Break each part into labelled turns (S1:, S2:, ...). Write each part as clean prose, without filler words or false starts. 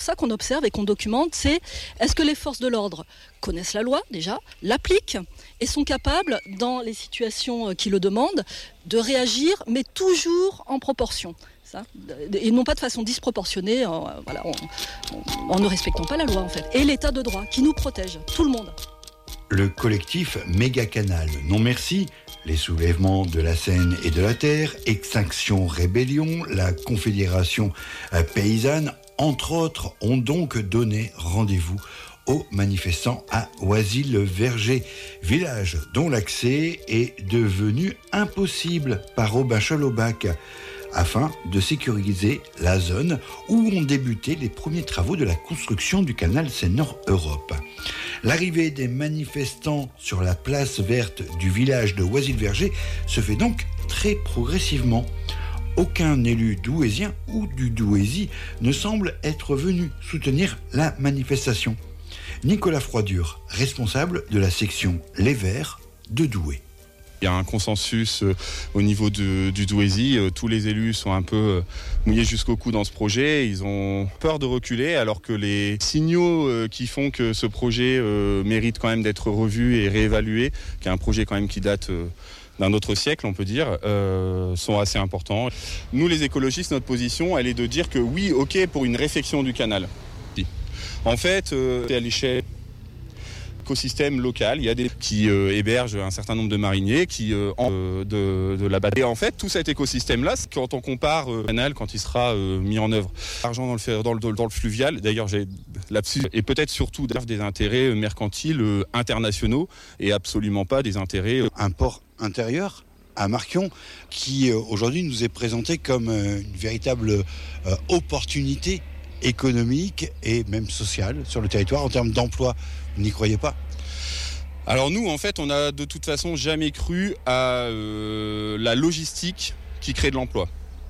S1: ça qu'on observe et qu'on documente, c'est est-ce que les forces de l'ordre connaissent la loi déjà, l'appliquent et sont capables, dans les situations qui le demandent, de réagir, mais toujours en proportion. Ça, et non pas de façon disproportionnée, en ne respectant pas la loi en fait. Et l'état de droit qui nous protège, tout le monde.
S2: Le collectif Méga Canal, non merci, les soulèvements de la Seine et de la Terre, Extinction Rébellion, la Confédération paysanne, entre autres, ont donc donné rendez-vous aux manifestants à Oisy-le-Verger, village dont l'accès est devenu impossible par Aubin-Chalaubac, afin de sécuriser la zone où ont débuté les premiers travaux de la construction du canal Seine-Nord-Europe. L'arrivée des manifestants sur la place verte du village de Oisy-le-Verger se fait donc très progressivement. Aucun élu douaisien ou du Douaisis ne semble être venu soutenir la manifestation. Nicolas Froidure, responsable de la section Les Verts de Douai.
S3: Il y a un consensus au niveau du Douaisis. Tous les élus sont un peu mouillés jusqu'au cou dans ce projet. Ils ont peur de reculer alors que les signaux qui font que ce projet mérite quand même d'être revu et réévalué, qui est un projet quand même qui date d'un autre siècle, on peut dire, sont assez importants. Nous, les écologistes, notre position, elle est de dire que oui, ok, pour une réfection du canal. En fait, à l'échelle écosystème local, il y a des qui hébergent un certain nombre de mariniers qui de la baie. Et en fait, tout cet écosystème-là, quand on compare le canal, quand il sera mis en œuvre, l'argent dans le fluvial, d'ailleurs j'ai là-dessus, et peut-être surtout des intérêts mercantiles internationaux et absolument pas des intérêts...
S2: Un port intérieur à Marquion, qui aujourd'hui nous est présenté comme une véritable opportunité économique et même sociale sur le territoire en termes d'emploi. Vous n'y croyez pas ?
S3: Alors nous, en fait, on n'a de toute façon jamais cru à la logistique qui crée de l'emploi.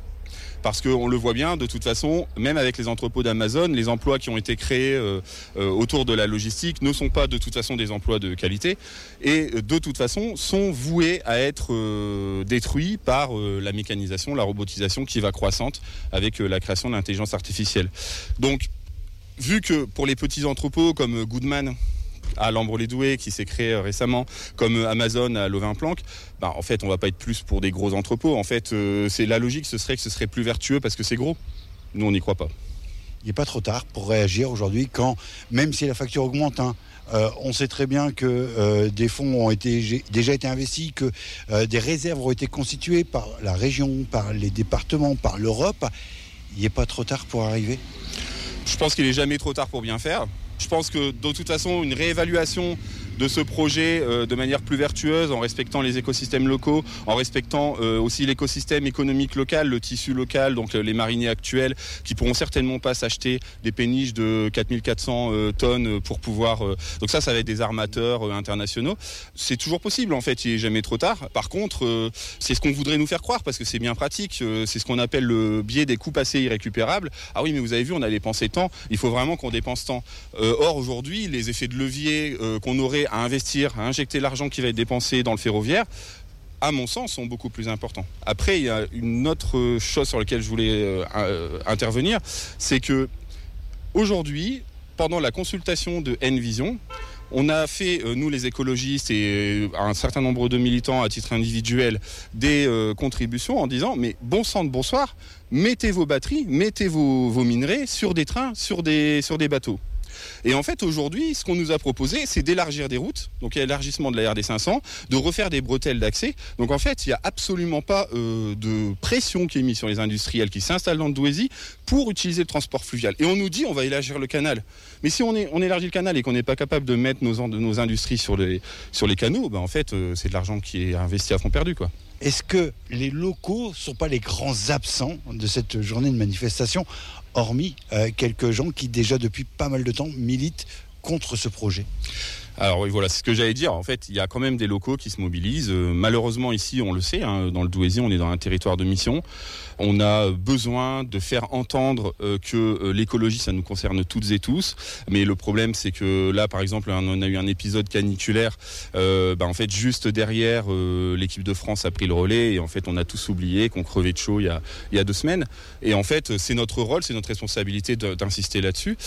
S3: Parce qu'on le voit bien, de toute façon, même avec les entrepôts d'Amazon, les emplois qui ont été créés autour de la logistique ne sont pas de toute façon des emplois de qualité et de toute façon sont voués à être détruits par la mécanisation, la robotisation qui va croissante avec la création de l'intelligence artificielle. Donc, vu que pour les petits entrepôts comme Goodman à Lambre-les-Douais qui s'est créé récemment, comme Amazon à Lovin-Planck, en fait on va pas être plus pour des gros entrepôts. En fait c'est la logique, ce serait que ce serait plus vertueux parce que c'est gros. Nous on n'y croit pas.
S2: Il n'est pas trop tard pour réagir aujourd'hui quand, même si la facture augmente, on sait très bien que des fonds ont déjà été investis, que des réserves ont été constituées par la région, par les départements, par l'Europe. Il n'est pas trop tard pour arriver ?
S3: Je pense qu'il n'est jamais trop tard pour bien faire. Je pense que de toute façon, une réévaluation de ce projet de manière plus vertueuse, en respectant les écosystèmes locaux, en respectant aussi l'écosystème économique local, le tissu local, donc les mariniers actuels qui pourront certainement pas s'acheter des péniches de 4400 tonnes pour pouvoir... donc ça va être des armateurs internationaux. C'est toujours possible en fait, il n'est jamais trop tard. Par contre, c'est ce qu'on voudrait nous faire croire parce que c'est bien pratique. C'est ce qu'on appelle le biais des coûts passés irrécupérables. Ah oui, mais vous avez vu, on a dépensé tant, il faut vraiment qu'on dépense tant. Or, aujourd'hui, les effets de levier qu'on aurait à investir, à injecter l'argent qui va être dépensé dans le ferroviaire, à mon sens, sont beaucoup plus importants. Après, il y a une autre chose sur laquelle je voulais intervenir, c'est que aujourd'hui, pendant la consultation de Envision, on a fait, nous les écologistes et un certain nombre de militants à titre individuel, des contributions en disant, mais bon sang de bonsoir, mettez vos batteries, mettez vos minerais sur des trains, sur des bateaux. Et en fait, aujourd'hui, ce qu'on nous a proposé, c'est d'élargir des routes, donc élargissement de la RD 500, de refaire des bretelles d'accès. Donc en fait, il n'y a absolument pas de pression qui est mise sur les industriels qui s'installent dans le Douaisis pour utiliser le transport fluvial. Et on nous dit, on va élargir le canal. Mais si on élargit le canal et qu'on n'est pas capable de mettre nos industries sur les canaux, en fait, c'est de l'argent qui est investi à fond perdu, quoi.
S2: Est-ce que les locaux ne sont pas les grands absents de cette journée de manifestation, hormis quelques gens qui déjà depuis pas mal de temps militent contre ce projet ?
S3: Alors oui, voilà, c'est ce que j'allais dire. En fait, il y a quand même des locaux qui se mobilisent. Malheureusement, ici, on le sait, dans le Douaisis, on est dans un territoire de mission. On a besoin de faire entendre que l'écologie, ça nous concerne toutes et tous. Mais le problème, c'est que là, par exemple, on a eu un épisode caniculaire. En fait, juste derrière, l'équipe de France a pris le relais. Et en fait, on a tous oublié qu'on crevait de chaud il y a 2 semaines. Et en fait, c'est notre rôle, c'est notre responsabilité d'insister là-dessus.